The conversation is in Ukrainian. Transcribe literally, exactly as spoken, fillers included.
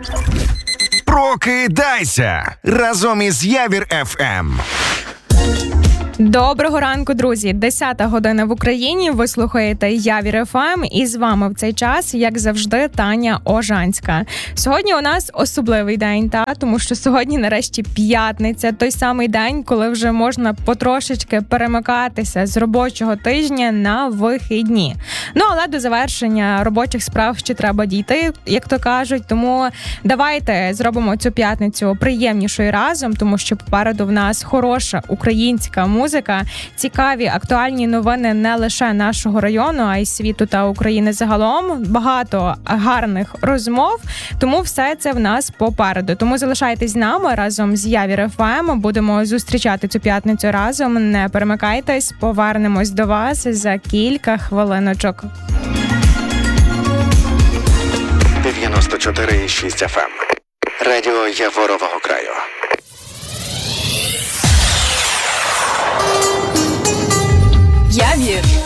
Прокидайся разом із Явір еф ем. Доброго ранку, друзі! Десята година в Україні. Ви слухаєте Явір еф ем, і з вами в цей час, як завжди, Таня Ожанська. Сьогодні у нас особливий день, та тому що сьогодні нарешті п'ятниця, той самий день, коли вже можна потрошечки перемикатися з робочого тижня на вихідні. Ну, але до завершення робочих справ ще треба дійти, як то кажуть. Тому давайте зробимо цю п'ятницю приємнішою разом, тому що попереду в нас хороша українська музика. Музика, цікаві, актуальні новини не лише нашого району, а й світу та України загалом. Багато гарних розмов, тому все це в нас попереду. Тому залишайтесь з нами разом з Явір еф ем. Будемо зустрічати цю п'ятницю разом. Не перемикайтесь, повернемось до вас за кілька хвилиночок. дев'яносто чотири і шість еф ем. Радіо Яворового краю. Явір